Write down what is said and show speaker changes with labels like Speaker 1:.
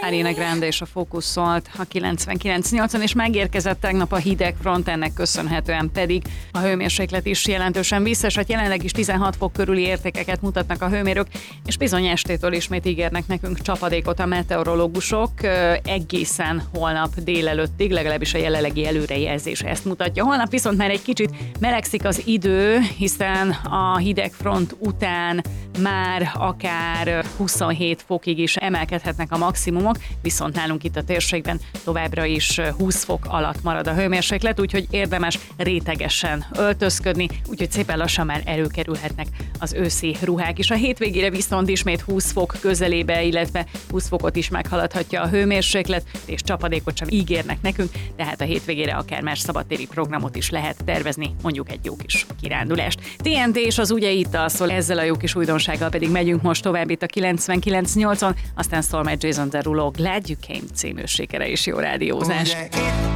Speaker 1: Ariana Grande és a Focus szólt a 99.8-on, és megérkezett tegnap a hideg front, ennek köszönhetően pedig a hőmérséklet is jelentősen visszaesett, jelenleg is 16 fok körüli értékeket mutatnak a hőmérők, és bizony estétől ismét ígérnek nekünk csapadékot a meteorológusok egészen holnap délelőttig, legalábbis a jelenlegi előrejelzés ezt mutatja. Holnap viszont már egy kicsit melegszik az idő, hiszen a hidegfront után már akár 27 fokig is emelkedhetnek a maximumok, viszont nálunk itt a térségben továbbra is 20 fok alatt marad a hőmérséklet, úgyhogy érdemes rétegesen öltözködni, úgyhogy szépen lassan már előkerülhetnek az őszi ruhák is. A hétvégére viszont ismét 20 fok közelébe, illetve 20 fokot is meghaladhatja a hőmérséklet, és csapadékot sem ígérnek nekünk, tehát a hétvégére akár más szabadtéri programot is lehet tervezni, mondjuk egy jó kis kirándulást. TNT és az ugye itt alszol, ezzel a jó kis újdonsággal pedig megyünk most tovább itt a 99.8-on, aztán szól majd Jason Derulo Glad You Came című sikere és jó rádiózás.